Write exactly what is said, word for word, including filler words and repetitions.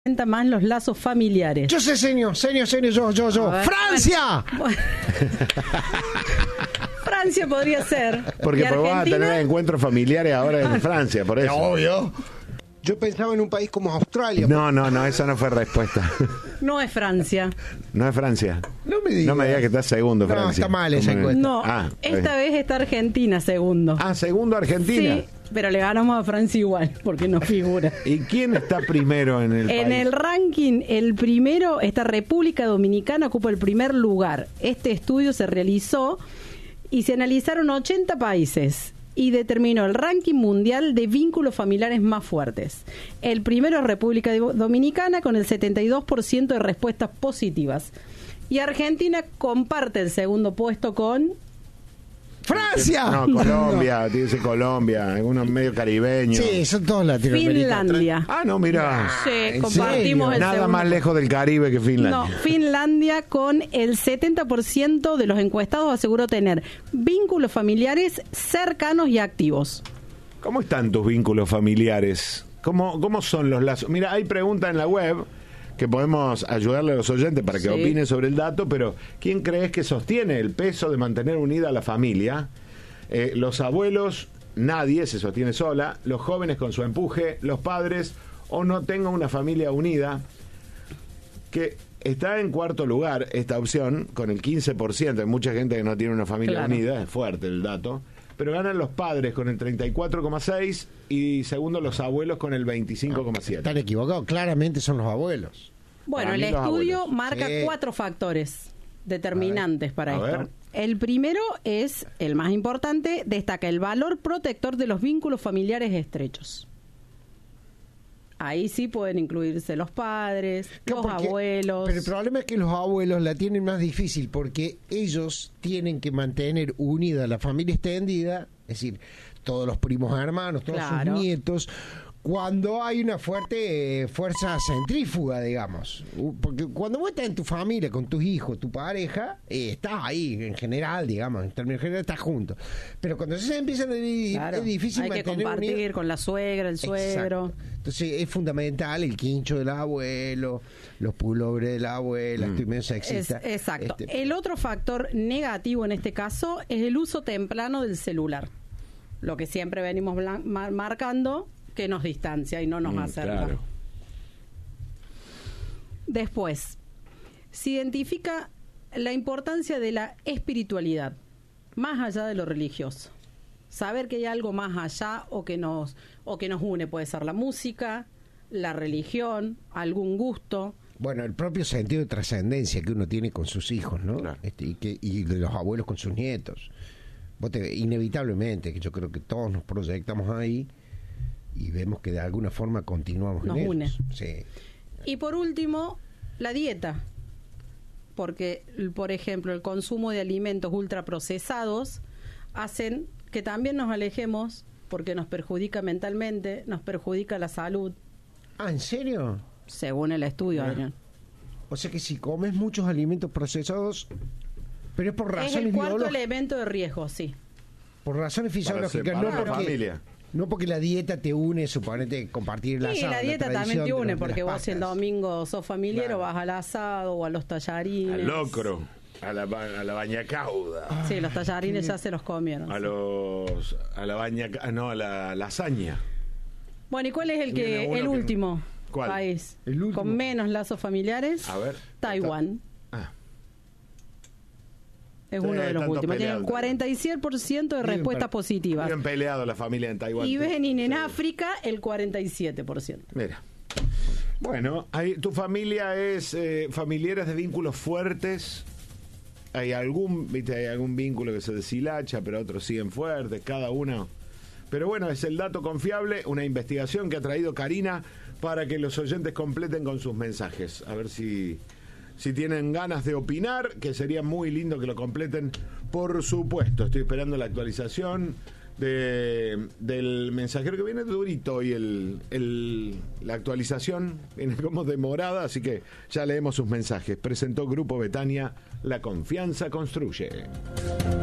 más los lazos familiares. Yo sé, señor, señor, señor, yo, yo, yo. Ver, ¡Francia! Bueno. Francia podría ser. Porque ¿Y vas a Argentina? tener encuentros familiares ahora en Francia, por eso. Obvio. Yo pensaba en un país como Australia. No, no, no, esa no fue respuesta. No es Francia. No es Francia. No me digas. No me digas que está segundo, No, Francia. está mal esa ¿Cómo no? encuesta. No, Ah, esta vez está Argentina segundo. Ah, segundo Argentina. Sí, pero le ganamos a Francia igual, porque no figura. ¿Y quién está primero en el En país? el ranking, el primero, esta República Dominicana ocupa el primer lugar. Este estudio se realizó y se analizaron ochenta países y determinó el ranking mundial de vínculos familiares más fuertes. El primero es República Dominicana con el setenta y dos por ciento de respuestas positivas. Y Argentina comparte el segundo puesto con... ¡Francia! No, Colombia, dice Colombia, algunos medio caribeños. Sí, son todos latinoamericanos. Finlandia. Ah, no, mira. Sí, ¿en compartimos serio? el Nada segundo más lejos del Caribe que No, Finlandia. Finlandia con el setenta por ciento de los encuestados aseguró tener vínculos familiares cercanos y activos. ¿Cómo están tus vínculos familiares? ¿Cómo, cómo son los lazos? Mira, hay preguntas en la web que podemos ayudarle a los oyentes para que Sí. opinen sobre el dato, pero ¿quién crees que sostiene el peso de mantener unida a la familia? Eh, los abuelos, nadie, se sostiene sola, los jóvenes con su empuje, los padres, o no tenga una familia unida, que está en cuarto lugar esta opción, con el quince por ciento, hay mucha gente que no tiene una familia Claro. unida, es fuerte el dato, pero ganan los padres con el treinta y cuatro coma seis y segundo los abuelos con el veinticinco coma siete. Están equivocados, claramente son los abuelos. Bueno, Para el mí los estudio abuelos. marca Sí. cuatro factores determinantes para A esto. ver. El primero es, el más importante, destaca el valor protector de los vínculos familiares estrechos. Ahí sí pueden incluirse los padres, No, los porque- abuelos. Pero el problema es que los abuelos la tienen más difícil porque ellos tienen que mantener unida la familia extendida, es decir, todos los primos hermanos, todos Claro. sus nietos, cuando hay una fuerte eh, fuerza centrífuga, digamos. Uh, Porque cuando vos estás en tu familia, con tus hijos, tu pareja, eh, estás ahí, en general, digamos, en términos generales estás juntos. Pero cuando se empiezan a dividir, Claro, es difícil hay que mantener compartir unido. con la suegra, el suegro. Exacto. Entonces es fundamental el quincho del abuelo, los pulobres de la abuela, estoy medio Es, sexista. exacto. Este, El otro factor negativo en este caso es el uso temprano del celular. Lo que siempre venimos blan- mar- marcando, que nos distancia y no nos Mm, acerca. claro. Después, se identifica la importancia de la espiritualidad, más allá de lo religioso. Saber que hay algo más allá o que nos, o que nos une, puede ser la música, la religión, algún gusto. Bueno, el propio sentido de trascendencia que uno tiene con sus hijos, ¿no? Claro. Este, y, que, y de los abuelos con sus nietos. Vos te- inevitablemente, que yo creo que todos nos proyectamos ahí y vemos que de alguna forma continuamos Nos en une. eso. Sí. Y por último, la dieta. Porque, por ejemplo, el consumo de alimentos ultraprocesados hacen que también nos alejemos porque nos perjudica mentalmente, nos perjudica la salud, Ah, ¿en serio? según el estudio, Adrián. O sea que si comes muchos alimentos procesados, pero es por Es razones el cuarto biológicas, elemento de riesgo, sí. por razones Para fisiológicas, separar no la porque, familia. no porque la dieta te une, suponete, compartir el Sí, asado. la dieta también tradición te de une, los- de porque las vos el pastas. domingo sos familiar Claro. o vas al asado o a los tallarines. Al locro, a la, ba- a la bañacauda, Sí, los tallarines ya se los comieron. a los a la baña, ah, no, a la lasaña. Bueno, ¿y cuál es el Viene que uno el que- último ¿Cuál? país El último. con menos lazos familiares? A ver. Taiwán. Ah, Es Sí, uno de los tanto últimos. Tiene peleado. un cuarenta y siete por ciento de Bien, respuestas pero- positivas. bien peleado la familia en Taiwán. Y Benin en Sí. África, el cuarenta y siete por ciento. Mira. Bueno, hay, tu familia es eh, familiares de vínculos fuertes. Hay algún, viste, hay algún vínculo que se deshilacha, pero otros siguen fuertes, cada uno. Pero bueno, es el dato confiable, una investigación que ha traído Karina para que los oyentes completen con sus mensajes. A ver si, si tienen ganas de opinar, que sería muy lindo que lo completen, por supuesto. Estoy esperando la actualización de, del mensajero, que viene durito y el, el, la actualización viene como demorada, así que ya leemos sus mensajes. Presentó Grupo Betania, la confianza construye.